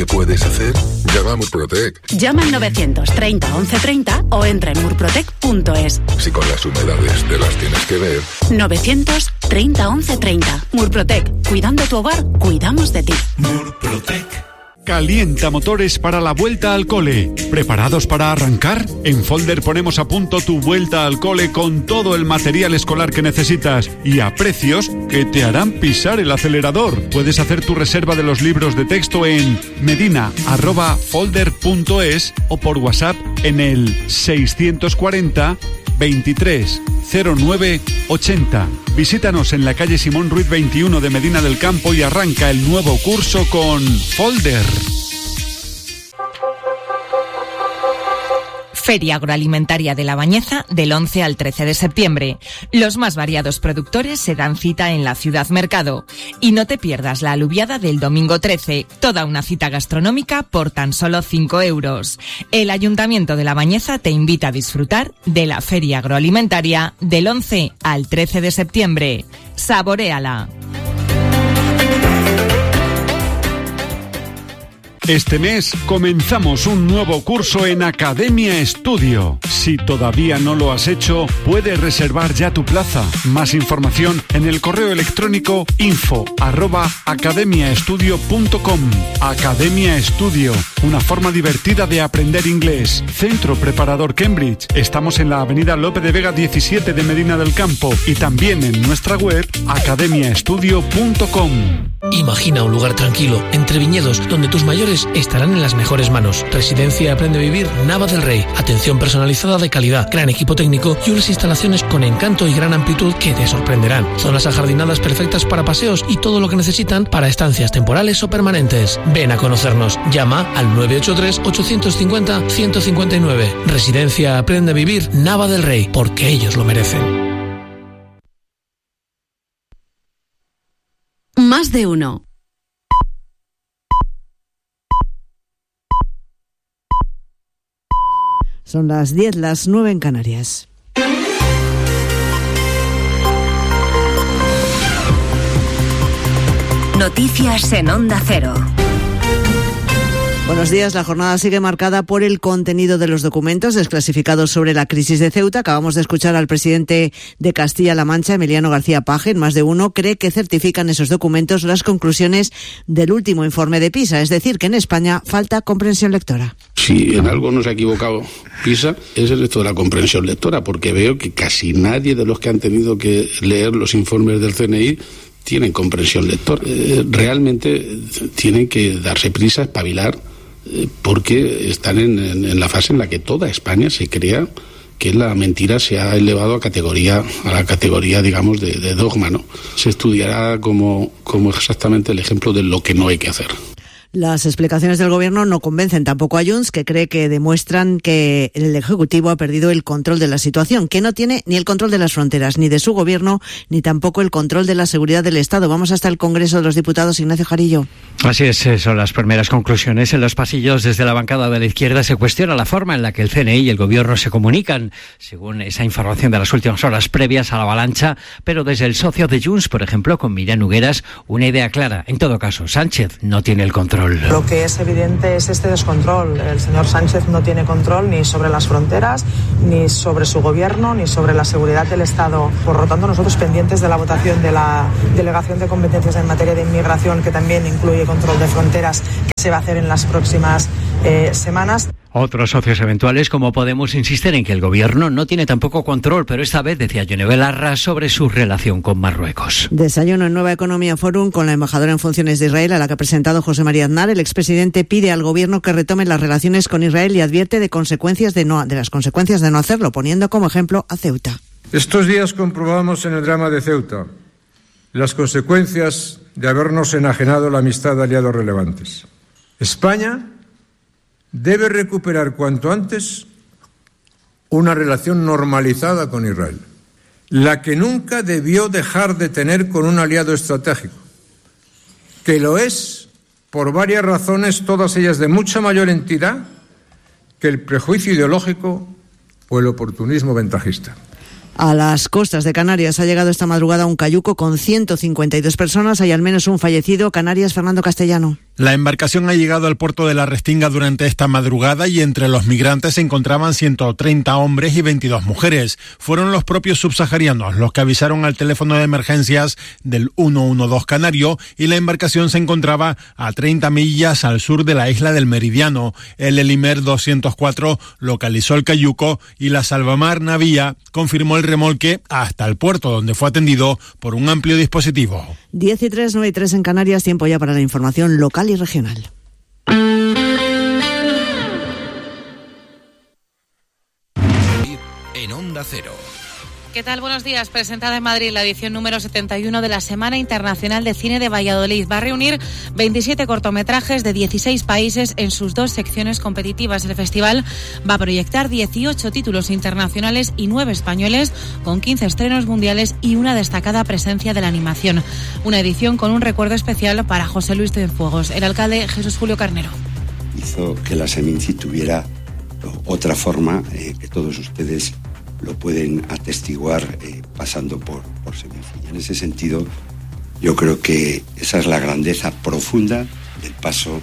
¿Qué puedes hacer? Llama a Murprotec. Llama al 930 1130 o entra en murprotec.es. Si con las humedades te las tienes que ver. 930 1130. Murprotec. Cuidando tu hogar, cuidamos de ti. Murprotec. Calienta motores para la vuelta al cole. ¿Preparados para arrancar? En Folder ponemos a punto tu vuelta al cole con todo el material escolar que necesitas y a precios que te harán pisar el acelerador. Puedes hacer tu reserva de los libros de texto en medina@folder.es o por WhatsApp en el 640 23 09 80. Visítanos en la calle Simón Ruiz 21 de Medina del Campo y arranca el nuevo curso con Folder. Feria Agroalimentaria de La Bañeza del 11 al 13 de septiembre. Los más variados productores se dan cita en la Ciudad Mercado. Y no te pierdas la alubiada del domingo 13, toda una cita gastronómica por tan solo 5 euros. El Ayuntamiento de La Bañeza te invita a disfrutar de la Feria Agroalimentaria del 11 al 13 de septiembre. ¡Saboréala! Este mes comenzamos un nuevo curso en Academia Estudio. Si todavía no lo has hecho, puedes reservar ya tu plaza. Más información en el correo electrónico info@academiaestudio.com. Academia Estudio, una forma divertida de aprender inglés. Centro Preparador Cambridge. Estamos en la avenida Lope de Vega 17 de Medina del Campo y también en nuestra web academiaestudio.com. Imagina un lugar tranquilo, entre viñedos, donde tus mayores estarán en las mejores manos. Residencia Aprende a Vivir Nava del Rey. Atención personalizada de calidad, gran equipo técnico y unas instalaciones con encanto y gran amplitud que te sorprenderán. Zonas ajardinadas perfectas para paseos y todo lo que necesitan para estancias temporales o permanentes. Ven a conocernos. Llama al 983-850-159. Residencia Aprende a Vivir Nava del Rey, porque ellos lo merecen. Más de uno. Son las 10, las 9 en Canarias. Noticias en Onda Cero. Buenos días. La jornada sigue marcada por el contenido de los documentos desclasificados sobre la crisis de Ceuta. Acabamos de escuchar al presidente de Castilla-La Mancha, Emiliano García Paje. En Más de Uno cree que certifican esos documentos las conclusiones del último informe de PISA, es decir, que en España falta comprensión lectora. Si en algo nos ha equivocado PISA es el resto de la comprensión lectora, porque veo que casi nadie de los que han tenido que leer los informes del CNI tienen comprensión lectora. Realmente tienen que darse prisa, espabilar, porque están en la fase en la que toda España se crea que la mentira se ha elevado a la categoría, digamos, de dogma, ¿no? Se estudiará como exactamente el ejemplo de lo que no hay que hacer. Las explicaciones del Gobierno no convencen tampoco a Junts, que cree que demuestran que el Ejecutivo ha perdido el control de la situación, que no tiene ni el control de las fronteras, ni de su Gobierno, ni tampoco el control de la seguridad del Estado. Vamos hasta el Congreso de los Diputados. Ignacio Jarillo. Así es, son las primeras conclusiones. En los pasillos, desde la bancada de la izquierda, se cuestiona la forma en la que el CNI y el Gobierno se comunican, según esa información de las últimas horas previas a la avalancha, pero desde el socio de Junts, por ejemplo, con Miriam Nogueras, una idea clara. En todo caso, Sánchez no tiene el control. Lo que es evidente es este descontrol. El señor Sánchez no tiene control ni sobre las fronteras, ni sobre su gobierno, ni sobre la seguridad del Estado. Por lo tanto, nosotros pendientes de la votación de la Delegación de Competencias en materia de inmigración, que también incluye control de fronteras, que se va a hacer en las próximas semanas. Otros socios eventuales como Podemos insisten en que el Gobierno no tiene tampoco control, pero esta vez decía Yone Belarra sobre su relación con Marruecos. Desayuno en Nueva Economía Forum con la embajadora en funciones de Israel, a la que ha presentado José María Aznar. El expresidente pide al Gobierno que retome las relaciones con Israel y advierte de las consecuencias de no hacerlo, poniendo como ejemplo a Ceuta. Estos días comprobamos en el drama de Ceuta las consecuencias de habernos enajenado la amistad de aliados relevantes. España debe recuperar cuanto antes una relación normalizada con Israel, la que nunca debió dejar de tener con un aliado estratégico, que lo es por varias razones, todas ellas de mucha mayor entidad que el prejuicio ideológico o el oportunismo ventajista. A las costas de Canarias ha llegado esta madrugada un cayuco con 152 personas. Hay al menos un fallecido. Canarias, Fernando Castellano. La embarcación ha llegado al puerto de la Restinga durante esta madrugada y entre los migrantes se encontraban 130 hombres y 22 mujeres. Fueron los propios subsaharianos los que avisaron al teléfono de emergencias del 112 canario y la embarcación se encontraba a 30 millas al sur de la isla del Meridiano. El Elimer 204 localizó el cayuco y la Salvamar Navía confirmó el remolque hasta el puerto, donde fue atendido por un amplio dispositivo. 10:03, 9:03 en Canarias, tiempo ya para la información local y regional. En Onda Cero. ¿Qué tal? Buenos días. Presentada en Madrid la edición número 71 de la Semana Internacional de Cine de Valladolid. Va a reunir 27 cortometrajes de 16 países en sus 2 secciones competitivas. El festival va a proyectar 18 títulos internacionales y 9 españoles, con 15 estrenos mundiales y una destacada presencia de la animación. Una edición con un recuerdo especial para José Luis Cienfuegos, el alcalde Jesús Julio Carnero. Hizo que la Seminci tuviera otra forma que todos ustedes lo pueden atestiguar pasando por Seminci. En ese sentido, yo creo que esa es la grandeza profunda del paso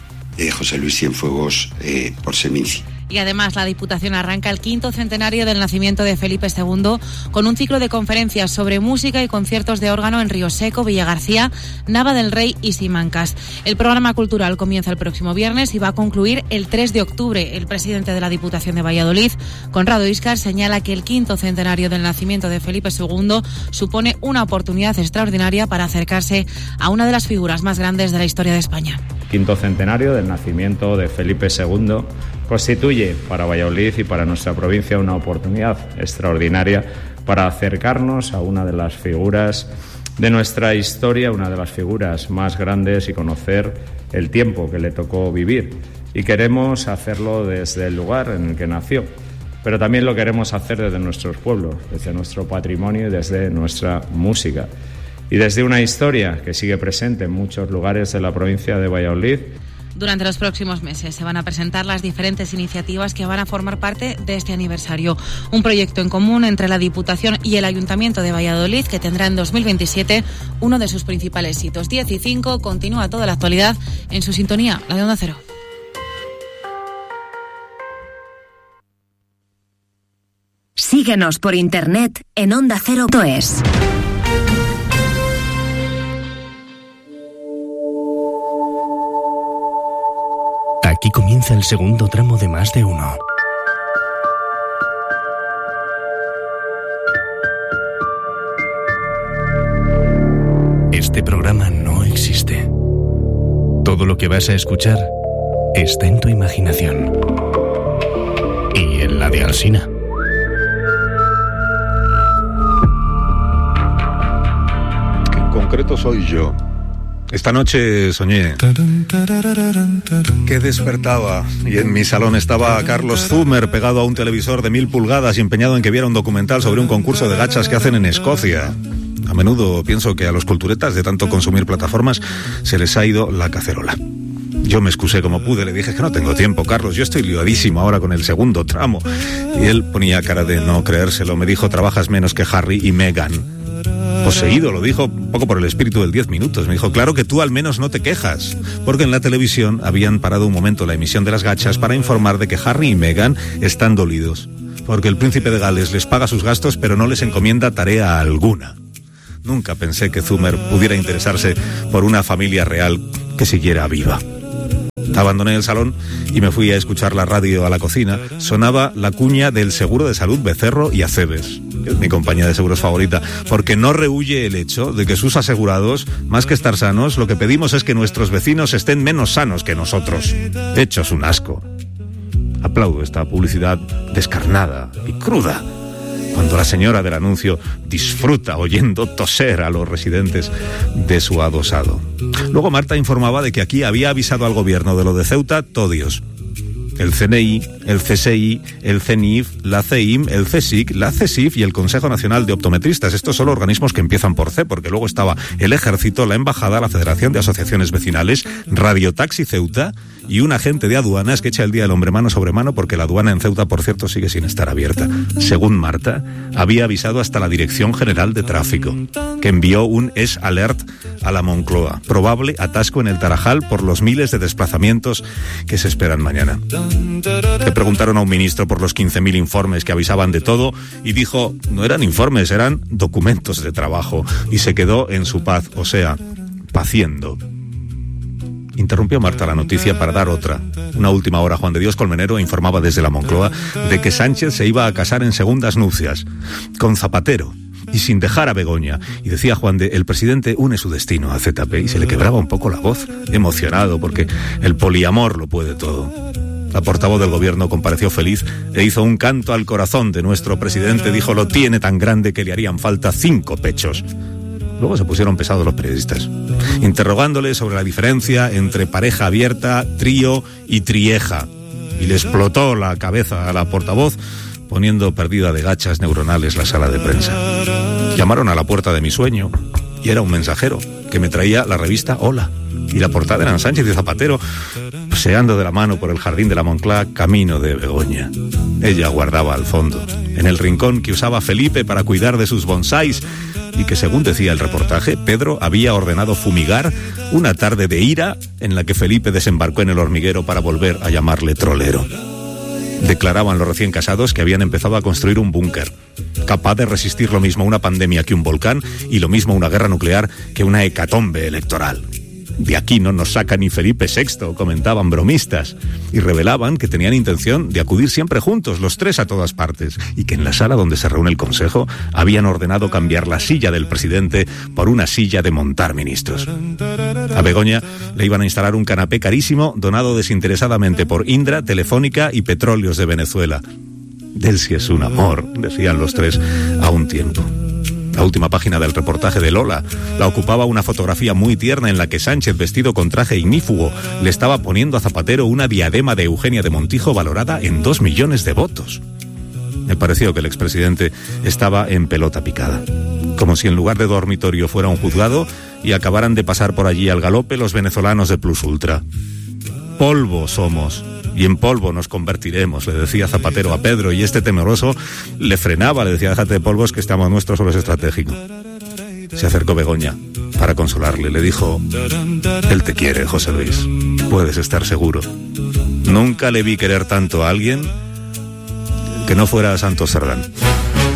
de José Luis Cienfuegos por Seminci. Y además la Diputación arranca el 5º centenario del nacimiento de Felipe II con un ciclo de conferencias sobre música y conciertos de órgano en Río Seco, Villagarcía, Nava del Rey y Simancas. El programa cultural comienza el próximo viernes y va a concluir el 3 de octubre. El presidente de la Diputación de Valladolid, Conrado Íscar, señala que el 5º centenario del nacimiento de Felipe II supone una oportunidad extraordinaria para acercarse a una de las figuras más grandes de la historia de España. 5º centenario del nacimiento de Felipe II constituye para Valladolid y para nuestra provincia una oportunidad extraordinaria para acercarnos a una de las figuras de nuestra historia, una de las figuras más grandes y conocer el tiempo que le tocó vivir. Y queremos hacerlo desde el lugar en el que nació, pero también lo queremos hacer desde nuestros pueblos, desde nuestro patrimonio y desde nuestra música. Y desde una historia que sigue presente en muchos lugares de la provincia de Valladolid. Durante los próximos meses se van a presentar las diferentes iniciativas que van a formar parte de este aniversario. Un proyecto en común entre la Diputación y el Ayuntamiento de Valladolid que tendrá en 2027 uno de sus principales hitos. 10:05, continúa toda la actualidad en su sintonía, la de Onda Cero. Síguenos por internet en ondacero.es. Aquí comienza el segundo tramo de Más de Uno. Este programa no existe. Todo lo que vas a escuchar está en tu imaginación. Y en la de Alsina. En concreto soy yo. Esta noche soñé que despertaba y en mi salón estaba Carlos Zumer pegado a un televisor de 1000 pulgadas y empeñado en que viera un documental sobre un concurso de gachas que hacen en Escocia. A menudo pienso que a los culturetas de tanto consumir plataformas se les ha ido la cacerola. Yo me excusé como pude, le dije que no tengo tiempo, Carlos, yo estoy liadísimo ahora con el segundo tramo. Y él ponía cara de no creérselo, me dijo, trabajas menos que Harry y Meghan. Poseído, lo dijo un poco por el espíritu del 10 minutos. Me dijo, claro que tú al menos no te quejas. Porque en la televisión habían parado un momento la emisión de las gachas para informar de que Harry y Meghan están dolidos. Porque el príncipe de Gales les paga sus gastos pero no les encomienda tarea alguna. Nunca pensé que Zumer pudiera interesarse por una familia real que siguiera viva. Abandoné el salón y me fui a escuchar la radio a la cocina. Sonaba la cuña del seguro de salud Becerro y Acebes, que es mi compañía de seguros favorita, porque no rehúye el hecho de que sus asegurados, más que estar sanos, lo que pedimos es que nuestros vecinos estén menos sanos que nosotros. Hechos un asco. Aplaudo esta publicidad descarnada y cruda, cuando la señora del anuncio disfruta oyendo toser a los residentes de su adosado. Luego Marta informaba de que aquí había avisado al gobierno de lo de Ceuta Todios. El CNI, el CSI, el CENIF, la CEIM, el CSIC, la CESIF y el Consejo Nacional de Optometristas. Estos son organismos que empiezan por C, porque luego estaba el Ejército, la Embajada, la Federación de Asociaciones Vecinales, Radio Taxi Ceuta y un agente de aduanas que echa el día del hombre mano sobre mano porque la aduana en Ceuta, por cierto, sigue sin estar abierta. Según Marta, había avisado hasta la Dirección General de Tráfico, que envió un S-Alert a la Moncloa. Probable atasco en el Tarajal por los miles de desplazamientos que se esperan mañana. Le preguntaron a un ministro por los 15.000 informes que avisaban de todo y dijo, no eran informes, eran documentos de trabajo, y se quedó en su paz, o sea, paciendo. Interrumpió Marta la noticia para dar otra. Una última hora, Juan de Dios Colmenero informaba desde la Moncloa de que Sánchez se iba a casar en segundas nupcias con Zapatero y sin dejar a Begoña. Y decía Juan de, el presidente une su destino a ZP, y se le quebraba un poco la voz, emocionado, porque el poliamor lo puede todo. La portavoz del gobierno compareció feliz e hizo un canto al corazón de nuestro presidente. Dijo, lo tiene tan grande que le harían falta 5 pechos. Luego se pusieron pesados los periodistas, interrogándole sobre la diferencia entre pareja abierta, trío y trieja. Y le explotó la cabeza a la portavoz, poniendo perdida de gachas neuronales la sala de prensa. Llamaron a la puerta de mi sueño y era un mensajero que me traía la revista Hola. Y la portada eran Sánchez y Zapatero paseando de la mano por el jardín de la Moncloa, camino de Begoña. Ella guardaba al fondo, en el rincón que usaba Felipe para cuidar de sus bonsáis, y que, según decía el reportaje, Pedro había ordenado fumigar una tarde de ira en la que Felipe desembarcó en el hormiguero para volver a llamarle trolero. Declaraban los recién casados que habían empezado a construir un búnker, capaz de resistir lo mismo una pandemia que un volcán y lo mismo una guerra nuclear que una hecatombe electoral. De aquí no nos saca ni Felipe VI, comentaban bromistas, y revelaban que tenían intención de acudir siempre juntos, los 3 a todas partes, y que en la sala donde se reúne el Consejo habían ordenado cambiar la silla del presidente por una silla de montar ministros. A Begoña le iban a instalar un canapé carísimo donado desinteresadamente por Indra, Telefónica y Petróleos de Venezuela. Del si es un amor, decían los 3 a un tiempo. La última página del reportaje de Lola la ocupaba una fotografía muy tierna en la que Sánchez, vestido con traje ignífugo, le estaba poniendo a Zapatero una diadema de Eugenia de Montijo valorada en 2 millones de votos. Me pareció que el expresidente estaba en pelota picada, como si en lugar de dormitorio fuera un juzgado y acabaran de pasar por allí al galope los venezolanos de Plus Ultra. Polvo somos, y en polvo nos convertiremos, le decía Zapatero a Pedro, y este temeroso le frenaba, le decía, déjate de polvos que estamos nuestro solo es estratégico. Se acercó Begoña para consolarle, le dijo, él te quiere, José Luis, puedes estar seguro. Nunca le vi querer tanto a alguien que no fuera a Santos Cerdán.